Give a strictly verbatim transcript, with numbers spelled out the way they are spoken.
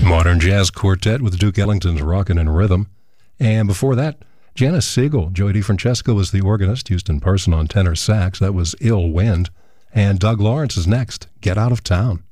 Modern Jazz Quartet with Duke Ellington's Rockin' in Rhythm. And before that, Janice Siegel. Joey DeFrancesco was the organist, Houston Person on tenor sax. That was Ill Wind. And Doug Lawrence is next, Get Out of Town.